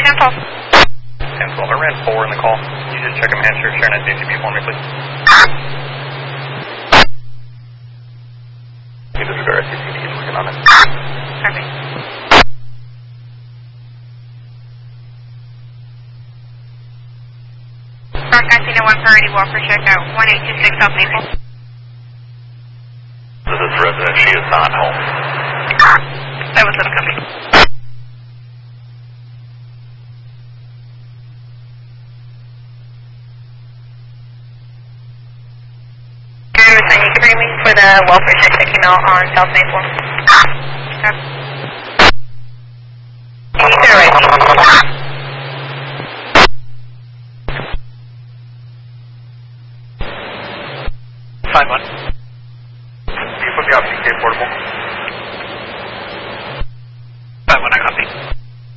10-12, I ran 4 in the call. You just check them, Hampshire, share an SATB for me, please. You disregard SATB, he's working on it. Perfect. Park Casino 1 priority Walker checkout 1826 South Maple. This is resident, she is not home. That was them coming. You can bring me for the welfare check that came out on South Maple. Okay. You need to right. 5-1. Can you put me off CK portable?